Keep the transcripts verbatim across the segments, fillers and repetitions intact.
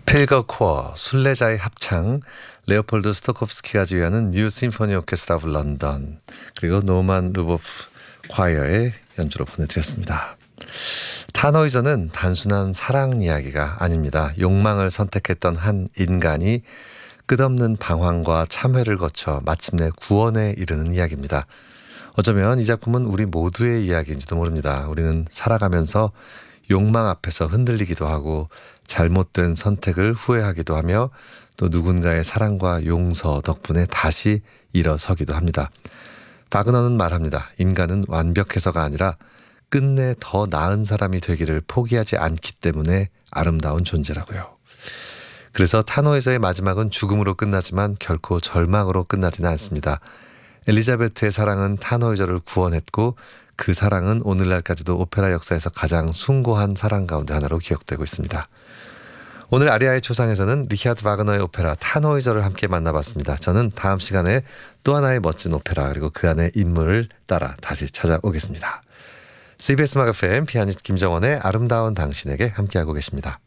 필거 코어, 순례자의 합창, 레오폴드 스토kov스키가 지휘하는 뉴 심포니 오케스트라 오브 런던, 그리고 노만 루보프 콰이어의 연주로 보내드렸습니다. 타노이저는 단순한 사랑 이야기가 아닙니다. 욕망을 선택했던 한 인간이 끝없는 방황과 참회를 거쳐 마침내 구원에 이르는 이야기입니다. 어쩌면 이 작품은 우리 모두의 이야기인지도 모릅니다. 우리는 살아가면서 욕망 앞에서 흔들리기도 하고 잘못된 선택을 후회하기도 하며 또 누군가의 사랑과 용서 덕분에 다시 일어서기도 합니다. 바그너는 말합니다. 인간은 완벽해서가 아니라 끝내 더 나은 사람이 되기를 포기하지 않기 때문에 아름다운 존재라고요. 그래서 타노에서의 마지막은 죽음으로 끝나지만 결코 절망으로 끝나지는 않습니다. 엘리자베트의 사랑은 타노이저를 구원했고 그 사랑은 오늘날까지도 오페라 역사에서 가장 숭고한 사랑 가운데 하나로 기억되고 있습니다. 오늘 아리아의 초상에서는 리히아르트 바그너의 오페라 타노이저를 함께 만나봤습니다. 저는 다음 시간에 또 하나의 멋진 오페라 그리고 그 안의 인물을 따라 다시 찾아오겠습니다. 씨비에스 음악 에프엠 피아니스트 김정원의 아름다운 당신에게 함께하고 계십니다.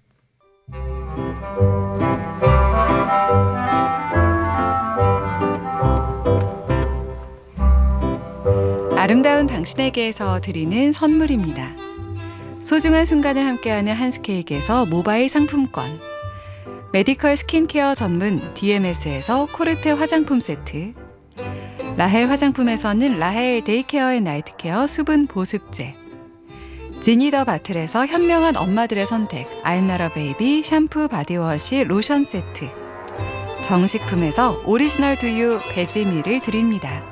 아름다운 당신에게에서 드리는 선물입니다. 소중한 순간을 함께하는 한스케이크에서 모바일 상품권, 메디컬 스킨케어 전문 디엠에스에서 코르테 화장품 세트, 라헬 화장품에서는 라헬 데이케어 앤 나이트케어 수분 보습제, 지니더 바틀에서 현명한 엄마들의 선택 아임나라 베이비 샴푸 바디워시 로션 세트, 정식품에서 오리지널 두유 베지밀을 드립니다.